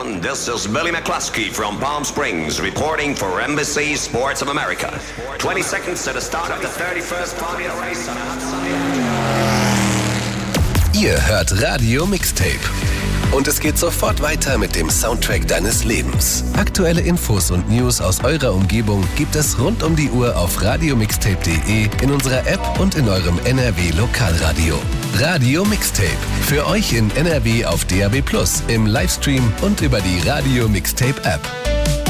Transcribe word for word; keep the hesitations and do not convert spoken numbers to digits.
everyone. This is Billy McCluskey from Palm Springs reporting for N B C Sports of America. twenty seconds to the start of the thirty-first Formula Race on a hot Sunday. Ihr hört Radio Mixtape. Und es geht sofort weiter mit dem Soundtrack deines Lebens. Aktuelle Infos und News aus eurer Umgebung gibt es rund um die Uhr auf radiomixtape punkt de, in unserer App und in eurem N R W Lokalradio. Radio Mixtape. Für euch in N R W auf D A B plus, im Livestream und über die Radio Mixtape App.